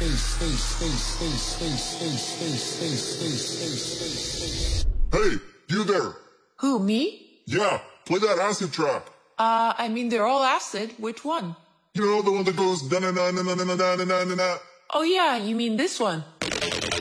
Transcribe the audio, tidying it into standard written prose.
Hey, you there? Who, me? Yeah, play that acid track. I mean, they're all acid. Which one? You know, the one that goes da na na na na na na na na na. Oh yeah, you mean this one.